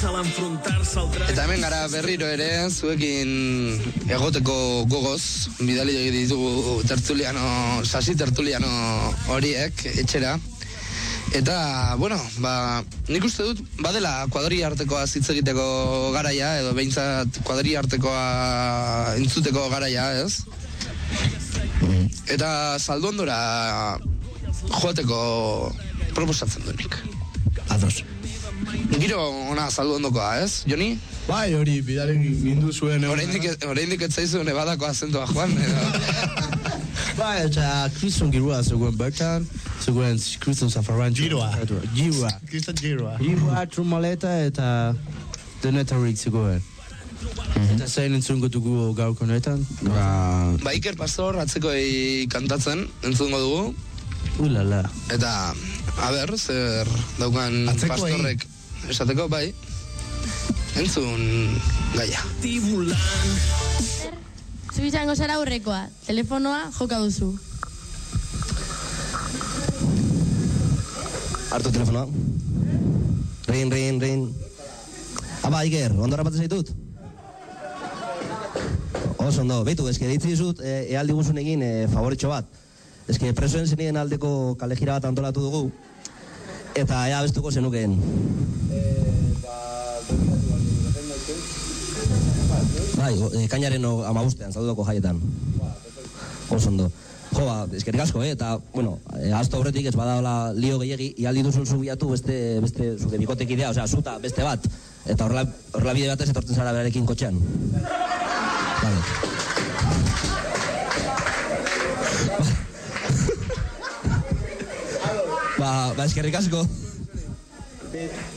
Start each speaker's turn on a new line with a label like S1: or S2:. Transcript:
S1: Eta hemen gara berriro ere, zuekin egoteko gogoz, bidali ditugu sasi tertuliano horiek etxera. Eta, bueno, nik uste dut, badela kuadrilla artekoa hitz egiteko garaia, edo behintzat kuadrilla artekoa entzuteko garaia, ez? Eta Zalduondora joateko proposatzen duenik.
S2: Ados.
S1: Giro ona Zalduondokoa, ez, Joni?
S2: Bai, hori, bidalen gindu zuen...
S1: Oraindik ez zaizu Nevadako azentua, Juan, edo...
S2: Bai, eta kriston girua zegoen bertan, zegoen kriston zafarran... Giroa. Kriston giroa. Giroa, trumaleta eta denetarik zegoen. Eta zein entzungo dugu gaurko honetan?
S1: Iker Pastor atzekoi kantatzen entzungo dugu.
S2: Ulala.
S1: Eta, zer daukan Pastorrek esateko, bai. Entzun gaia.
S3: Zubizango zara aurrekoa, telefonoa joka duzu.
S4: Hartu telefonoa. Rin. Aba, Iker, ondo rapatzen zaitut? Oso ondo, behitu, ditzi dizut, ealdi guzun egin favoritxo bat. Presoen zenien aldeko kalejira bat antolatu dugu, eta ea bestuko zenukeen. Bai, kainaren 15 zaudoko jaietan. Oso ondo. Jo, eskerrik asko, eta, bueno, azto aurretik ez badaola lio gehiagi, ialdi duzun zubiatu beste zure bikotekidea, osea, zuta beste bat, eta horrela bide batez etortzen zara berarekin kotxean. Vale. Eskerrik asko.